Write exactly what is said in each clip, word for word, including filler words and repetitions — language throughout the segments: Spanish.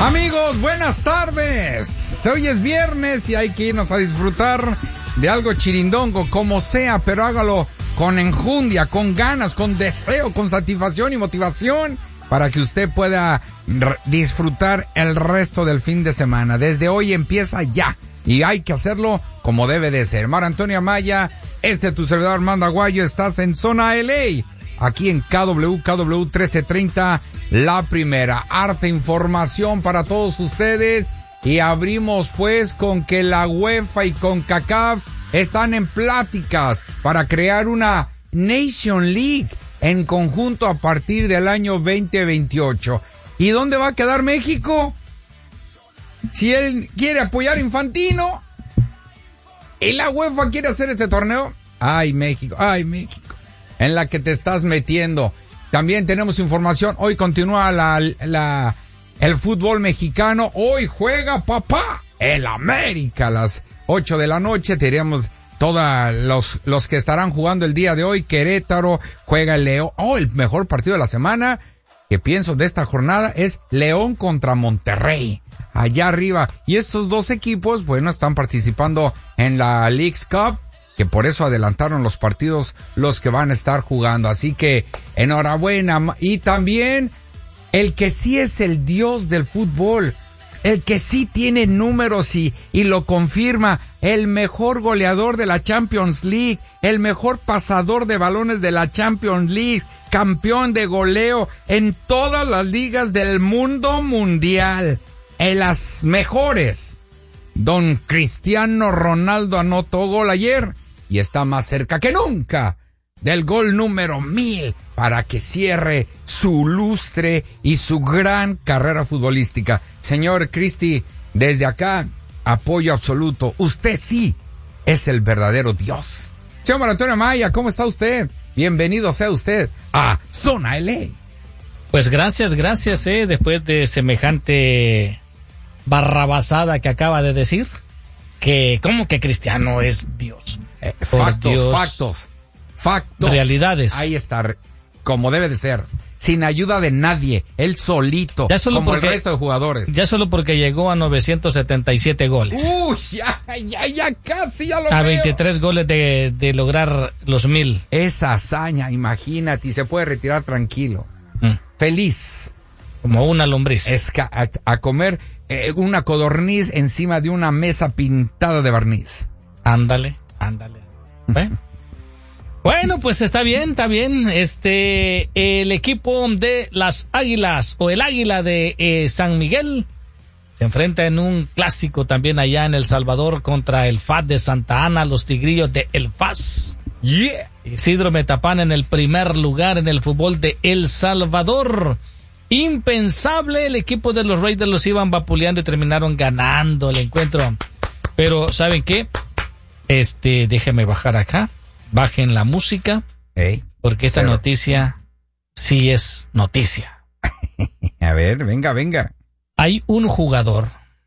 Amigos, buenas tardes. Hoy es viernes y hay que irnos a disfrutar de algo chirindongo, como sea, pero hágalo con enjundia, con ganas, con deseo, con satisfacción y motivación, para que usted pueda r- disfrutar el resto del fin de semana. Desde hoy empieza ya, y hay que hacerlo como debe de ser. Mar Antonio Amaya, este es tu servidor Armando Aguayo, estás en Zona L A, aquí en K W K W trece treinta, La Primera. Harta información para todos ustedes, y abrimos pues con que la UEFA y CONCACAF están en pláticas para crear una Nation League en conjunto a partir del año veinte veintiocho. ¿Y dónde va a quedar México? Si él quiere apoyar a Infantino y la UEFA quiere hacer este torneo, ay México, ay México, en la que te estás metiendo. También tenemos información, hoy continúa la, la, el fútbol mexicano, hoy juega papá, el América, a las ocho de la noche, tenemos todos los, los que estarán jugando el día de hoy. Querétaro juega el León, oh, el mejor partido de la semana que pienso de esta jornada es León contra Monterrey, allá arriba, y estos dos equipos, bueno, están participando en la Leagues Cup, que por eso adelantaron los partidos los que van a estar jugando, así que enhorabuena. Y también el que sí es el dios del fútbol, el que sí tiene números y, y lo confirma, el mejor goleador de la Champions League, el mejor pasador de balones de la Champions League, campeón de goleo en todas las ligas del mundo mundial, en las mejores. Don Cristiano Ronaldo anotó gol ayer y está más cerca que nunca del gol número mil para que cierre su lustre y su gran carrera futbolística. Señor Cristi, desde acá, apoyo absoluto. Usted sí es el verdadero Dios. Señor Antonio Amaya, ¿cómo está usted? Bienvenido sea usted a Zona L A. Pues gracias, gracias, eh, después de semejante barrabasada que acaba de decir, que ¿cómo que Cristiano es Dios? Eh, factos, Dios. factos, factos. Realidades. Ahí está, como debe de ser. Sin ayuda de nadie, él solito, ya solo como porque, el resto de jugadores. Ya solo porque llegó a novecientos setenta y siete goles. Uy, ya, ya, ya casi, ya lo A veo. veintitrés goles de, de lograr los mil. Esa hazaña, imagínate, y se puede retirar tranquilo. Mm. Feliz. Como una lombriz. Es a, a, a comer eh, una codorniz encima de una mesa pintada de barniz. Ándale, ándale. ¿Eh? Bueno, pues está bien, está bien. Este, el equipo de las Águilas, o el Águila de eh, San Miguel, se enfrenta en un clásico también allá en El Salvador contra el F A S de Santa Ana, los Tigrillos de El F A S. Yeah. Isidro Metapán en el primer lugar en el fútbol de El Salvador. Impensable, el equipo de los Raiders los iban vapuleando y terminaron ganando el encuentro. Pero, ¿saben qué? Este, déjeme bajar acá. Bajen la música, hey, porque esta cero. noticia sí es noticia. A ver, venga, venga. Hay un jugador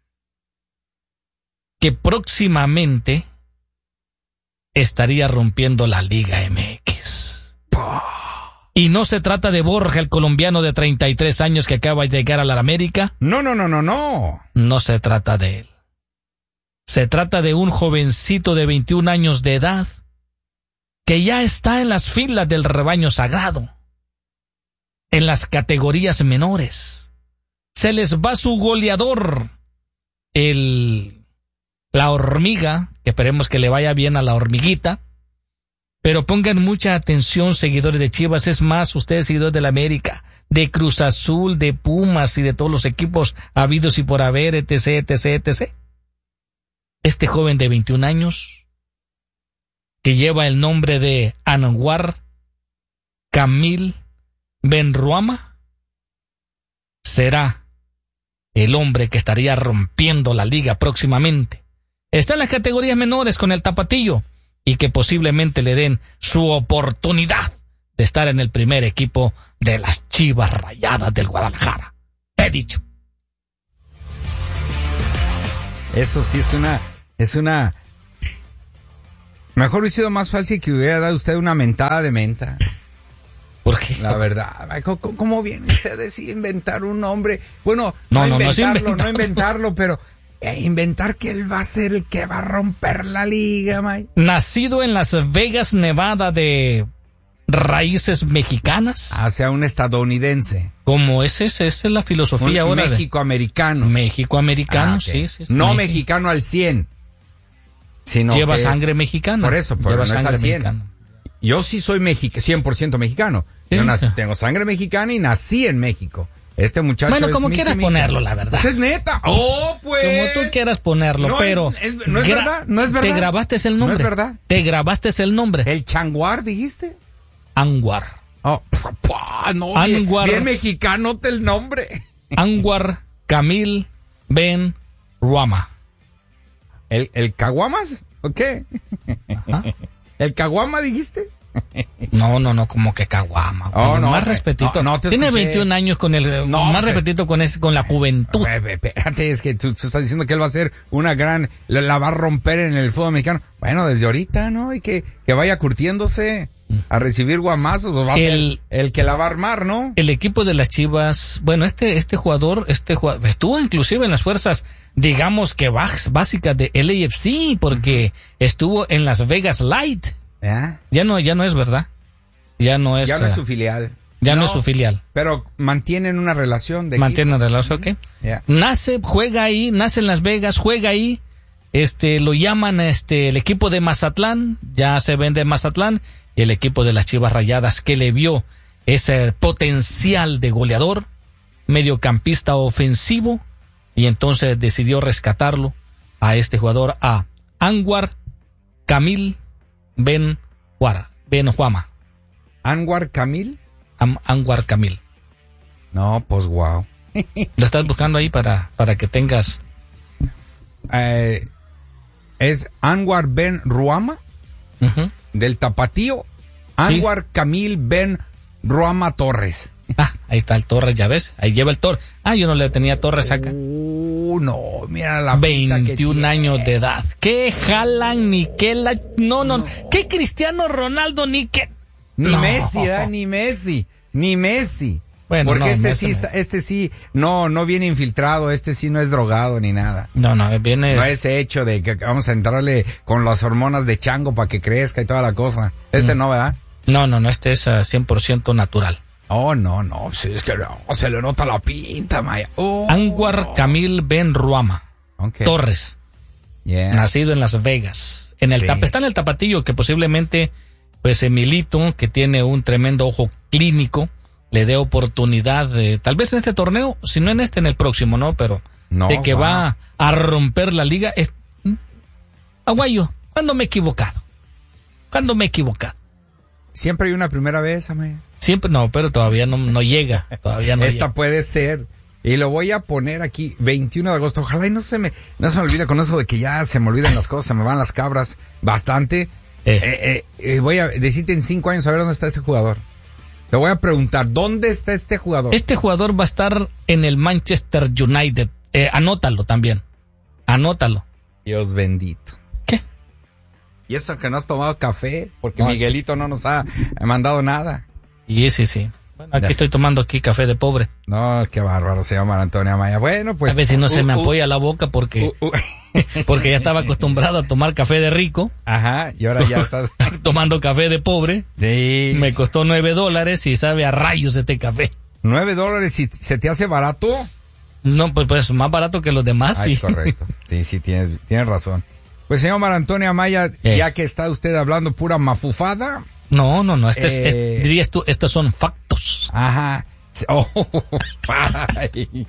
que próximamente estaría rompiendo la Liga M X. Y no se trata de Borja, el colombiano de treinta y tres años que acaba de llegar a la América. No, no, no, no, no. No se trata de él. Se trata de un jovencito de veintiún años de edad que ya está en las filas del rebaño sagrado, en las categorías menores. Se les va su goleador, el, la hormiga, que esperemos que le vaya bien a la hormiguita, pero pongan mucha atención, seguidores de Chivas, es más, ustedes seguidores de la América, de Cruz Azul, de Pumas y de todos los equipos habidos y por haber, etc, etc, etc. Este joven de veintiún años, que lleva el nombre de Anwar Camil Benruama, será el hombre que estaría rompiendo la liga próximamente. Está en las categorías menores con el Tapatillo y que posiblemente le den su oportunidad de estar en el primer equipo de las Chivas Rayadas del Guadalajara. He dicho. Eso sí es una, es una... Mejor hubiera sido más fácil que hubiera dado usted una mentada de menta. ¿Por qué? La verdad, ¿cómo, cómo viene usted a decir inventar un nombre? Bueno, no, no, no inventarlo, no, no inventarlo, pero eh, inventar que él va a ser el que va a romper la liga, May. Nacido en Las Vegas, Nevada, de raíces mexicanas. Ah, o sea, un estadounidense. Como ese, esa es la filosofía un ahora. México-americano. México-americano, ah, okay. sí, sí, sí. No México. mexicano al cien. Sino Lleva que sangre es, mexicana. Por eso, pero Lleva no es sangre al cien. mexicana. Yo sí soy México, cien por ciento mexicano. Sí, Yo nací, sí. tengo sangre mexicana y nací en México. Este muchacho Bueno, es como Michi quieras Michi. ponerlo, la verdad. Pues es neta. Oh, pues. Como tú quieras ponerlo, no pero... Es, es, no es gra- verdad, no es verdad. Te grabaste el nombre. No es verdad. Te grabaste el nombre. ¿El Changuar dijiste? Anwar. Oh, papá, no. Anwar. Bien, bien mexicano te el nombre. Anwar Camil Ben Ruama. ¿El, el Caguamas? ¿O qué? Ajá. ¿El Caguama dijiste? No, no, no, como que caguama. Oh, no, más te- respetito. no, no te Tiene escuché. veintiún años con el, No, más se- respetito con ese, con la juventud. Ve, ve, Espérate, es que tú, tú estás diciendo que él va a ser una gran, la, la va a romper en el fútbol mexicano. Bueno, desde ahorita, ¿no? Y que, que vaya curtiéndose a recibir guamazos, o va a El- ser el que la va a armar, ¿no? El equipo de las Chivas, bueno, este, este jugador, este jugador, estuvo inclusive en las fuerzas, digamos que bas- básicas de L A F C, porque estuvo en Las Vegas Light. ¿Ya? Ya no, ya no es verdad. Ya no es. Ya no es eh, su filial. ya no es su filial. Pero mantienen una relación de Mantienen relación, ¿ok? Ya. Nace, juega ahí, nace en Las Vegas, juega ahí. Este, lo llaman este, el equipo de Mazatlán, ya se vende en Mazatlán, y el equipo de las Chivas Rayadas, que le vio ese potencial de goleador, mediocampista ofensivo, y entonces decidió rescatarlo a este jugador, a Anwar Camil Ben Huara, Ben Huama. ¿Anwar Camil? Am- Anwar Camil. No, pues wow. Lo estás buscando ahí para, para que tengas. Eh, es Anwar Ben Ruama, Ujú. del Tapatío. Anwar Camil Ben Ruama Torres. Ah, ahí está el Torres, ya ves. Ahí lleva el Torres. Ah, yo no le tenía Torres acá. Uh, no, mira la pinta que veintiún tiene. años de edad. ¿Qué jalan ni qué la... No, no, no. ¿Qué Cristiano Ronaldo ni qué... Ni No. Messi, ¿eh? Ni Messi, ni Messi. Bueno, Porque no, este Messi sí no. está, este sí no no viene infiltrado, este sí no es drogado ni nada. No, no, viene... No ese hecho de que vamos a entrarle con las hormonas de chango para que crezca y toda la cosa. Este Mm. no, ¿verdad? No, no, no, este es ah, cien por ciento natural. Oh, no, no, sí, es que no, se le nota la pinta, Maya. Oh, Anwar Camil Ben Ruama okay. Torres, Yeah. nacido en Las Vegas. En el Sí. tap, está en el Tapatillo, que posiblemente, pues Emilito, que tiene un tremendo ojo clínico, le dé oportunidad de, tal vez en este torneo, si no en este, en el próximo, ¿no? Pero No, de que wow. va a romper la liga. Es, Aguayo, ¿cuándo me he equivocado? ¿Cuándo me he equivocado? Siempre hay una primera vez, Amaya. Siempre, no, pero todavía no, no llega, todavía no Esta llega. puede ser. Y lo voy a poner aquí, veintiuno de agosto. Ojalá y no se me, no se me olvide con eso de que ya se me olvidan las cosas, se me van las cabras bastante. Eh. Eh, eh, eh, voy a decirte en cinco años a ver dónde está este jugador. Te voy a preguntar, ¿dónde está este jugador? Este jugador va a estar en el Manchester United. Eh, anótalo también. Anótalo. Dios bendito. ¿Qué? Y eso que no has tomado café, porque No. Miguelito no nos ha mandado nada. Y sí, sí. Bueno, aquí Ya. estoy tomando aquí café de pobre. No, qué bárbaro, se llama Antonio Amaya. Bueno, pues. a ver si no se me uh, uh, ampolla la boca porque, uh, uh. porque ya estaba acostumbrado a tomar café de rico, Ajá, y ahora ya estás. tomando café de pobre. Sí. Me costó nueve dólares y sabe a rayos este café. Nueve dólares y se te hace barato. No, pues, pues más barato que los demás, Ay, sí. correcto. Sí, sí, tienes, tienes razón. Pues señor Mar Antonio Amaya, Eh. ya que está usted hablando pura mafufada. No, no, no, este es, es- Eh. dirías tú, estos son factos. Ajá. Oh, ay.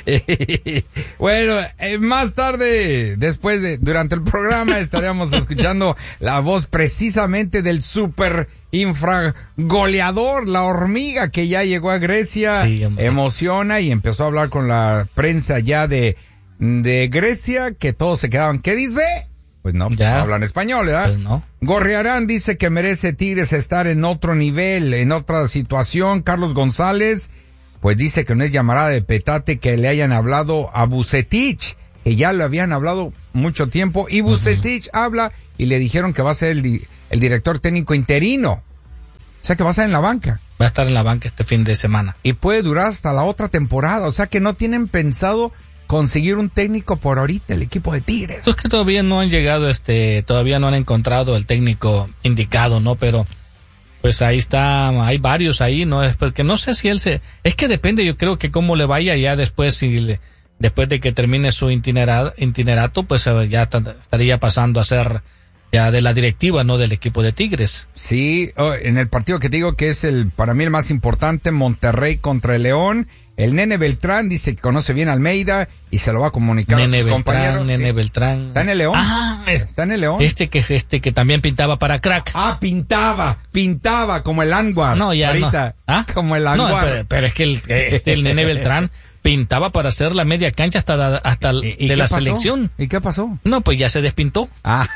Bueno, eh, más tarde, después de, durante el programa, estaremos escuchando la voz precisamente del super infra goleador, la hormiga que ya llegó a Grecia, Sí, hombre. emociona y empezó a hablar con la prensa ya de, de Grecia, que todos se quedaban, ¿qué dice? Pues no, Ya. no hablan español, ¿verdad? Pues no. Gorriarán dice que merece Tigres estar en otro nivel, en otra situación. Carlos González, pues dice que no es llamarada de petate que le hayan hablado a Vucetich, que ya le habían hablado mucho tiempo, y Vucetich uh-huh. habla y le dijeron que va a ser el, di- el director técnico interino. O sea que va a estar en la banca. Va a estar en la banca este fin de semana. Y puede durar hasta la otra temporada. O sea que no tienen pensado conseguir un técnico por ahorita, el equipo de Tigres. Es que todavía no han llegado, este, todavía no han encontrado el técnico indicado, ¿no? Pero pues ahí está, hay varios ahí, ¿no? Es porque no sé si él se, es que depende, yo creo que cómo le vaya ya después, si le, después de que termine su itinerato, itinerato pues ya estaría pasando a ser ya de la directiva, no del equipo de Tigres. Sí, oh, en el partido que te digo que es el para mí el más importante, Monterrey contra el León, el Nene Beltrán dice que conoce bien a Almeida y se lo va a comunicar Nene a sus Beltrán, compañeros. Nene sí. Beltrán. ¿Está en el León? Ah, está en el León. Este que este que también pintaba para crack. Ah, pintaba, pintaba como el Anwar. No, ya ahorita, no. ¿Ah? Como el Anwar. No, pero, pero es que el, este, el Nene Beltrán pintaba para hacer la media cancha hasta, hasta ¿Y, y de la pasó? selección. ¿Y qué pasó? No, pues ya se despintó. Ah.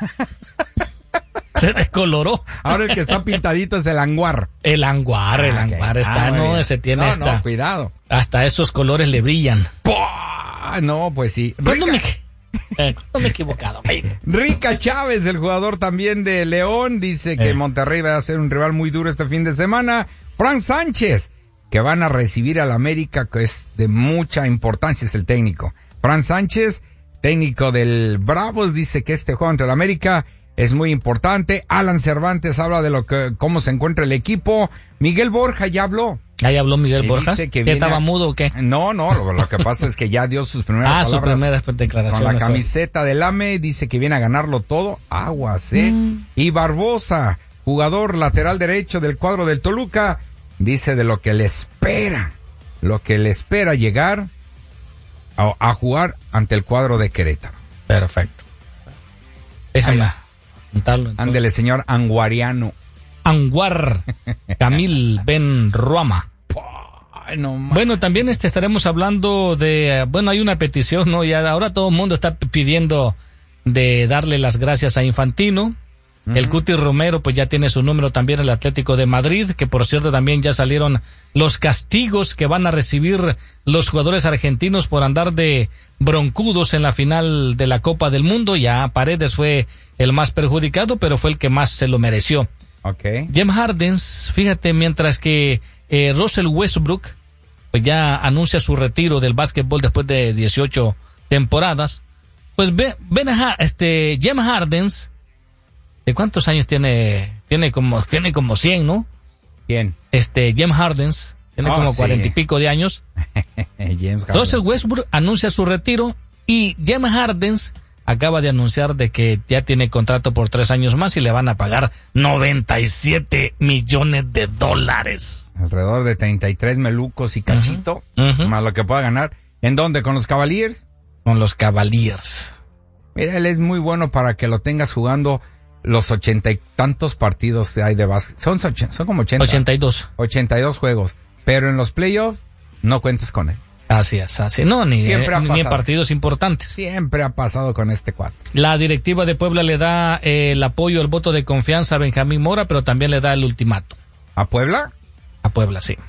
Se descoloró. Ahora el que está pintadito es el Anwar. El Anguar, el Ah, Anguar okay. está, ah, no, ese tiene no, esta. No, cuidado. Hasta esos colores le brillan. ¡Pua! No, pues sí. ¿Cuándo Rica, me, eh, ¿cuándo me he equivocado? Rica Chávez, el jugador también de León, dice que Eh. Monterrey va a ser un rival muy duro este fin de semana. Fran Sánchez, que van a recibir al América, que es de mucha importancia, es el técnico. Fran Sánchez, técnico del Bravos, dice que este juego entre el América es muy importante. Alan Cervantes habla de lo que, cómo se encuentra el equipo. Miguel Borja ya habló. Ahí habló Miguel Y Borja. dice que ¿Que viene estaba a- mudo o qué? No, no, lo, lo que pasa es que ya dio sus primeras Ah, su palabras primera con declaración. la camiseta del A M E, dice que viene a ganarlo todo. Aguas, ¿eh? Mm. Y Barbosa, jugador lateral derecho del cuadro del Toluca, dice de lo que le espera, lo que le espera llegar a, a jugar ante el cuadro de Querétaro. Perfecto. Déjame Ahí. apuntarlo. entonces. Ándele, señor Anguariano. Anguar Camil Ben Ruama. Ay, no, ma- Bueno, también este estaremos hablando de, eh, bueno, hay una petición, ¿no? Ya ahora todo el mundo está p- pidiendo de darle las gracias a Infantino. El Cuti Romero pues ya tiene su número también, el Atlético de Madrid, que por cierto también ya salieron los castigos que van a recibir los jugadores argentinos por andar de broncudos en la final de la Copa del Mundo. Ya Paredes fue el más perjudicado, pero fue el que más se lo mereció. Ok. James Harden, fíjate, mientras que eh, Russell Westbrook pues ya anuncia su retiro del básquetbol después de dieciocho temporadas, pues ve, ven a, este James Harden, ¿de cuántos años tiene? Tiene como tiene como cien, ¿no? ¿Quién? Este James Harden tiene Oh, como sí. cuarenta y pico de años. James Harden. Russell Westbrook anuncia su retiro y James Harden acaba de anunciar de que ya tiene contrato por tres años más y le van a pagar noventa y siete millones de dólares. Alrededor de treinta y tres melucos y cachito, Ujú. más lo que pueda ganar. ¿En dónde? ¿Con los Cavaliers? Con los Cavaliers. Mira, él es muy bueno para que lo tengas jugando los ochenta y tantos partidos que hay de básquet. Son, och- son como ochenta. ochenta y dos. ochenta y dos juegos. Pero en los playoffs no cuentes con él. Así es, así. No, ni, Siempre ha eh, ni en pasado. partidos importantes. Siempre ha pasado con este cuate. La directiva de Puebla le da eh, el apoyo, el voto de confianza a Benjamín Mora, pero también le da el ultimato. ¿A Puebla? A Puebla, sí.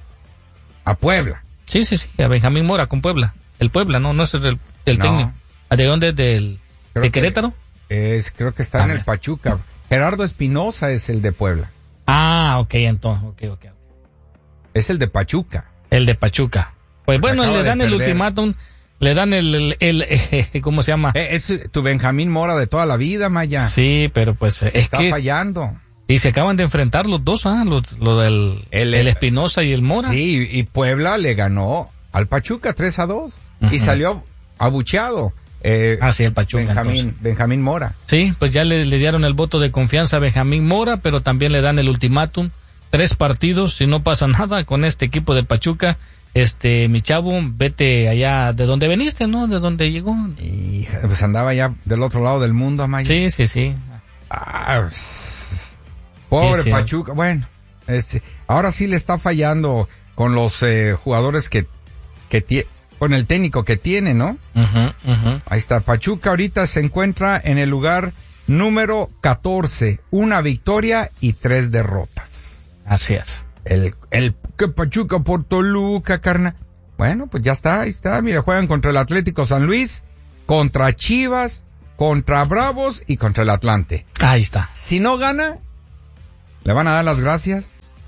A Puebla. Sí, sí, sí, a Benjamín Mora con Puebla. El Puebla, no, no es el, el No. técnico. ¿De dónde? ¿Del, Creo ¿De que Querétaro? Es, creo que está A en ver. el Pachuca. Gerardo Espinosa es el de Puebla. Ah, ok, entonces, ok, ok. ok. Es el de Pachuca. El de Pachuca. Pues Porque bueno, acaba le de dan el perder. ultimátum, le dan el, el, el, eh, ¿cómo se llama? Eh, es tu Benjamín Mora de toda la vida, Maya. Sí, pero pues eh, es Está que fallando. y se acaban de enfrentar los dos, ah, los, lo del El- el Espinosa y el Mora. Sí, y Puebla le ganó al Pachuca tres a dos. Y Ujú. salió abucheado. Eh, Ah, sí, el Pachuca, Benjamín, entonces. Benjamín Mora. Sí, pues ya le, le dieron el voto de confianza a Benjamín Mora, pero también le dan el ultimátum, tres partidos, si no pasa nada con este equipo del Pachuca, este, mi chavo, vete allá de donde veniste, ¿no? De donde llegó. Y pues andaba ya del otro lado del mundo, Amaya. Sí, sí, sí. Ah, pss. Pobre Sí, sí. Pachuca. Bueno, este, ahora sí le está fallando con los eh, jugadores que, que tiene, con el técnico que tiene, ¿no? Ujú, ujú. Ahí está. Pachuca ahorita se encuentra en el lugar número catorce. Una victoria y tres derrotas. Así es. El, el que Pachuca por Toluca, carna. Bueno, pues ya está, ahí está. Mira, juegan contra el Atlético San Luis, contra Chivas, contra Bravos y contra el Atlante. Ahí está. Si no gana, le van a dar las gracias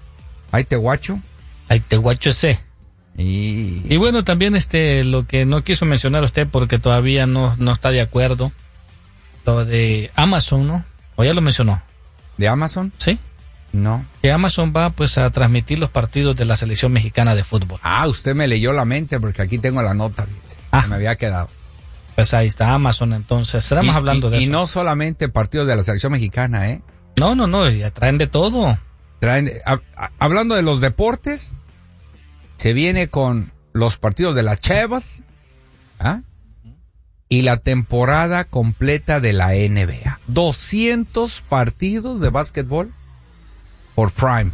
Ahí te guacho. Ahí te guacho ese. Y... y bueno, también este lo que no quiso mencionar usted porque todavía no, no está de acuerdo, lo de Amazon, ¿no? ¿O ya lo mencionó? ¿De Amazon? Sí. No. Que Amazon va pues a transmitir los partidos de la selección mexicana de fútbol. Ah, usted me leyó la mente porque aquí tengo la nota, dice, ah. que me había quedado. Pues ahí está Amazon, entonces estaremos y, hablando y, de y eso. Y no solamente partidos de la selección mexicana, ¿eh? No, no, no, ya traen de todo. Traen, a, a, hablando de los deportes, se viene con los partidos de las Chivas, ¿ah? Y la temporada completa de la N B A. doscientos partidos de básquetbol por Prime.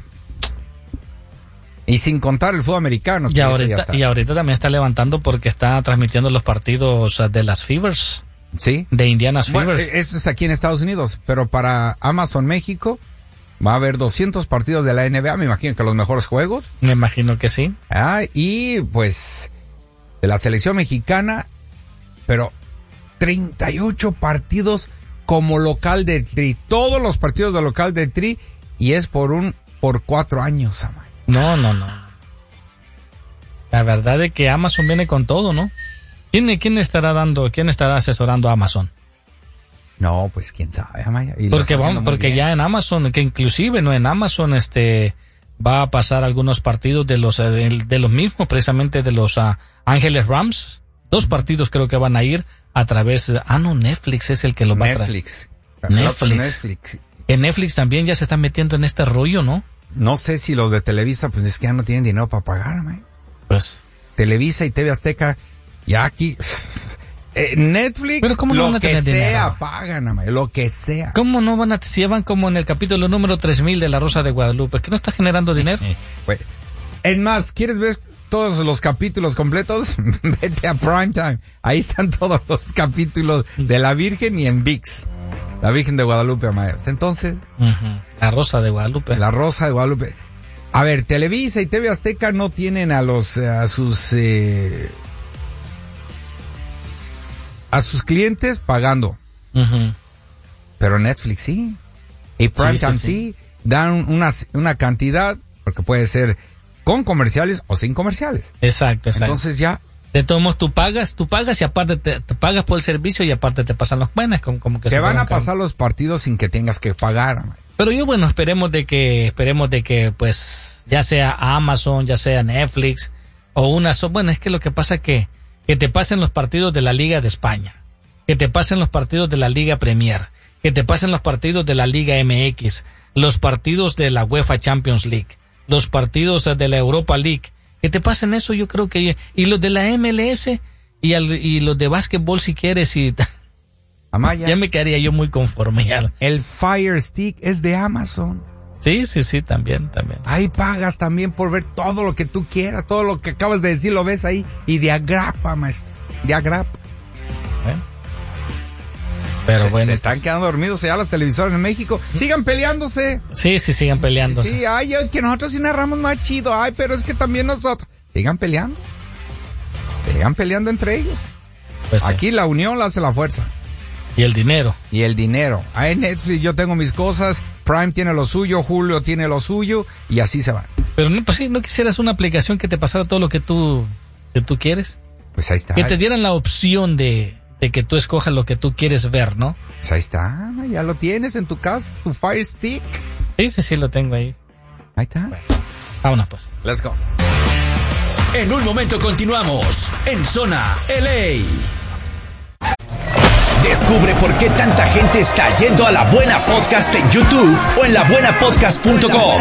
Y sin contar el fútbol americano. Y ahorita, y ahorita también está levantando porque está transmitiendo los partidos de las Fevers. Sí. De Indiana's bueno, Fevers. Eso es aquí en Estados Unidos, pero para Amazon México va a haber doscientos partidos de la N B A, me imagino que los mejores juegos. Me imagino que sí. Ah, y pues de la selección mexicana, pero treinta y ocho partidos como local de Tri, todos los partidos de local de Tri, y es por un, por cuatro años, ama. No, no, no. La verdad es que Amazon viene con todo, ¿no? ¿Quién, quién estará dando, quién estará asesorando a Amazon? No, pues quién sabe, Amaya. Y porque vamos, porque bien. Ya en Amazon, que inclusive no en Amazon, este, va a pasar algunos partidos de los, de, de los mismos, precisamente de los uh, Ángeles Rams. Dos partidos creo que van a ir a través de, ah no, Netflix es el que los va a traer. Netflix. Netflix. Netflix. En Netflix también ya se están metiendo en este rollo, ¿no? No sé si los de Televisa, pues es que ya no tienen dinero para pagar, Amaya. Pues. Televisa y T V Azteca, ya aquí. Eh, Netflix, pero ¿cómo no lo van a que tener sea, dinero? pagan, amay, lo que sea. ¿Cómo no van a, si llevan como en el capítulo número tres mil de La Rosa de Guadalupe, que no está generando dinero? Pues, es más, ¿quieres ver todos los capítulos completos? Vete a Primetime, ahí están todos los capítulos de La Virgen y en V I X, La Virgen de Guadalupe, amay. Entonces, uh-huh. La Rosa de Guadalupe. La Rosa de Guadalupe. A ver, Televisa y T V Azteca no tienen a los, a sus, eh, a sus clientes pagando. Uh-huh. Pero Netflix sí. Y Primetime sí, sí, sí. sí. Dan una, una cantidad, porque puede ser con comerciales o sin comerciales. Exacto, exacto. Entonces ya. De todos modos, tú pagas, tú pagas y aparte te, te pagas por el servicio y aparte te pasan los buenos. Como, como que te van a pasar los partidos sin que tengas que pagar. Pero yo, bueno, esperemos de que, esperemos de que, pues, ya sea Amazon, ya sea Netflix, o una, bueno, es que lo que pasa es que, que te pasen los partidos de la Liga de España, que te pasen los partidos de la Liga Premier, que te pasen los partidos de la Liga M X, los partidos de la UEFA Champions League, los partidos de la Europa League, que te pasen eso, yo creo que, y los de la M L S, y, al, y los de básquetbol si quieres, y Amaya, ya me quedaría yo muy conforme. El Fire Stick es de Amazon. Sí, sí, sí, también, también. Ahí pagas también por ver todo lo que tú quieras, todo lo que acabas de decir lo ves ahí y de agrapa, maestro, de agrapa. ¿Eh? Pero se, bueno. Se están quedando dormidos ya las televisoras en México. Sigan peleándose. Sí, sí, sigan peleándose. Sí, ay, que nosotros sí narramos más chido. Ay, pero es que también nosotros. Sigan peleando. Sigan peleando entre ellos. Pues aquí sí. La unión la hace la fuerza. Y el dinero. Y el dinero. Ahí en Netflix yo tengo mis cosas, Prime tiene lo suyo, Julio tiene lo suyo, y así se van. Pero no, pues sí, ¿no quisieras una aplicación que te pasara todo lo que tú, que tú quieres? Pues ahí está. Que te dieran la opción de, de que tú escojas lo que tú quieres ver, ¿no? Pues ahí está, ya lo tienes en tu casa, tu Fire Stick. Sí, sí, sí, lo tengo ahí. Ahí está. Bueno, vámonos pues. Let's go. En un momento continuamos en Zona L A. Descubre por qué tanta gente está yendo a La Buena Podcast en YouTube o en la buena podcast punto com.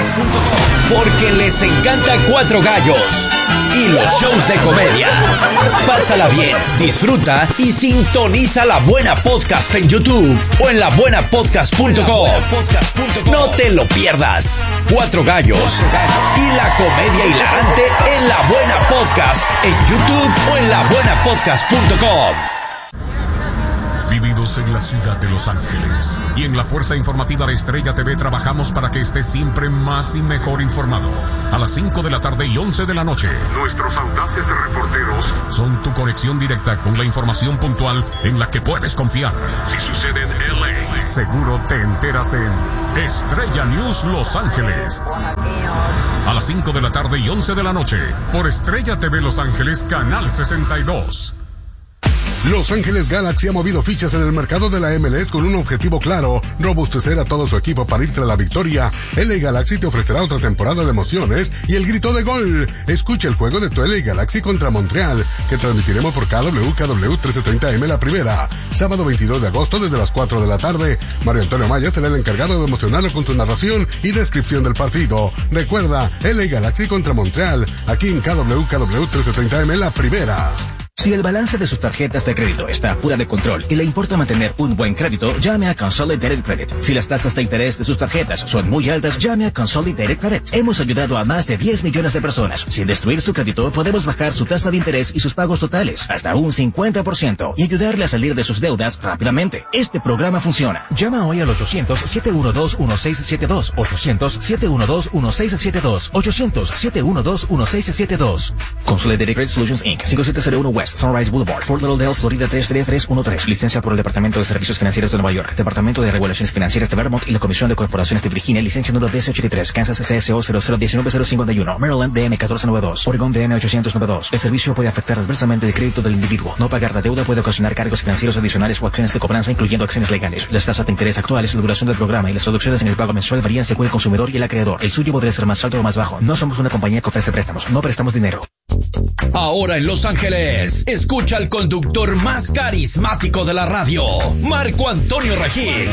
Porque les encanta Cuatro Gallos y los shows de comedia. Pásala bien, disfruta y sintoniza La Buena Podcast en YouTube o en la buena podcast punto com. No te lo pierdas. Cuatro Gallos y la comedia hilarante en La Buena Podcast en YouTube o en la buena podcast punto com. Vividos en la ciudad de Los Ángeles y en la Fuerza Informativa de Estrella T V trabajamos para que estés siempre más y mejor informado. A las cinco de la tarde y once de la noche, nuestros audaces reporteros son tu conexión directa con la información puntual en la que puedes confiar. Si sucede en L A, seguro te enteras en Estrella News Los Ángeles. A las cinco de la tarde y once de la noche, por Estrella T V Los Ángeles, Canal sesenta y dos. Los Ángeles Galaxy ha movido fichas en el mercado de la M L S con un objetivo claro: robustecer a todo su equipo para ir tras la victoria. L A Galaxy te ofrecerá otra temporada de emociones y el grito de gol. Escucha el juego de tu L A Galaxy contra Montreal, que transmitiremos por K W K W trece treinta M la primera, sábado veintidós de agosto desde las cuatro de la tarde. Mario Antonio Maya será el encargado de emocionarlo con su narración y descripción del partido. Recuerda, L A Galaxy contra Montreal, aquí en K W K W trece treinta M la primera. Si el balance de sus tarjetas de crédito está fuera de control y le importa mantener un buen crédito, llame a Consolidated Credit. Si las tasas de interés de sus tarjetas son muy altas, llame a Consolidated Credit. Hemos ayudado a más de diez millones de personas. Sin destruir su crédito, podemos bajar su tasa de interés y sus pagos totales hasta un cincuenta por ciento y ayudarle a salir de sus deudas rápidamente. Este programa funciona. Llama hoy al ochocientos, siete uno dos, uno seis siete dos, ochocientos, siete uno dos, uno seis siete dos, ochocientos, siete uno dos, uno seis siete dos. Consolidated Credit Solutions incorporated. cinco siete cero uno West Sunrise Boulevard, Fort Lauderdale, Florida tres tres tres uno tres. Licencia por el Departamento de Servicios Financieros de Nueva York, Departamento de Regulaciones Financieras de Vermont y la Comisión de Corporaciones de Virginia. Licencia número D S ochenta y tres, Kansas C S O cero cero uno nueve cero cinco uno, Maryland D M catorce noventa y dos, Oregon D M ochocientos noventa y dos. El servicio puede afectar adversamente el crédito del individuo. No pagar la deuda puede ocasionar cargos financieros adicionales o acciones de cobranza, incluyendo acciones legales. Las tasas de interés actuales, la duración del programa y las reducciones en el pago mensual varían según el consumidor y el acreedor. El suyo podría ser más alto o más bajo. No somos una compañía que ofrece préstamos. No prestamos dinero. Ahora en Los Ángeles, escucha al conductor más carismático de la radio, Marco Antonio Regil,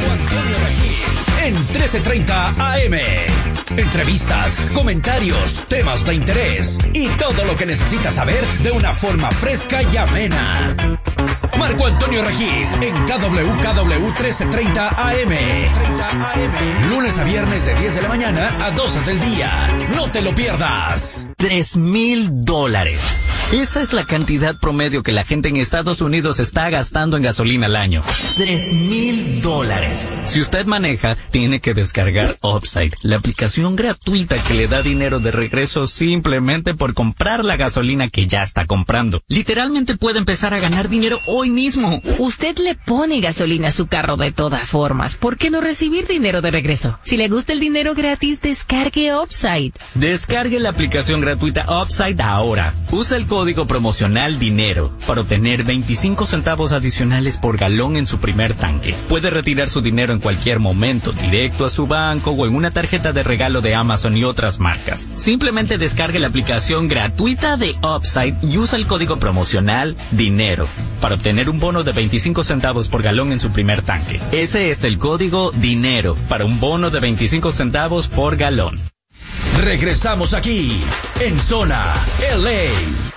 en trece treinta A M. Entrevistas, comentarios, temas de interés y todo lo que necesitas saber de una forma fresca y amena. Marco Antonio Regil en K W K W trece treinta A M. Lunes a viernes de diez de la mañana a doce del día. No te lo pierdas. Tres mil dólares. Esa es la cantidad promedio que la gente en Estados Unidos está gastando en gasolina al año. Tres mil dólares. Si usted maneja, tiene que descargar Upside, la aplicación gratuita que le da dinero de regreso simplemente por comprar la gasolina que ya está comprando. Literalmente puede empezar a ganar dinero hoy mismo. Usted le pone gasolina a su carro de todas formas. ¿Por qué no recibir dinero de regreso? Si le gusta el dinero gratis, descargue Upside. Descargue la aplicación gratuita Upside ahora. Usa el código promocional DINERO para obtener veinticinco centavos adicionales por galón en su primer tanque. Puede retirar su dinero en cualquier momento, directo a su banco o en una tarjeta de regalo de Amazon y otras marcas. Simplemente descargue la aplicación gratuita de Upside y usa el código promocional DINERO para obtener un bono de veinticinco centavos por galón en su primer tanque. Ese es el código DINERO para un bono de veinticinco centavos por galón. Regresamos aquí en Zona L A.